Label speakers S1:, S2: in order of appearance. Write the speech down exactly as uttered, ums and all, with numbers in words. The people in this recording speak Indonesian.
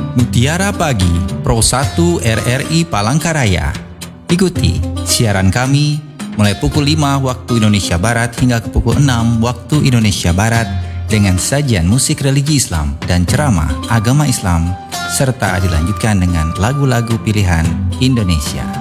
S1: Mutiara Pagi, Pro satu R R I Palangkaraya. Ikuti siaran kami mulai pukul lima waktu Indonesia Barat hingga ke pukul enam waktu Indonesia Barat dengan sajian musik religi Islam dan ceramah agama Islam serta dilanjutkan dengan lagu-lagu pilihan Indonesia.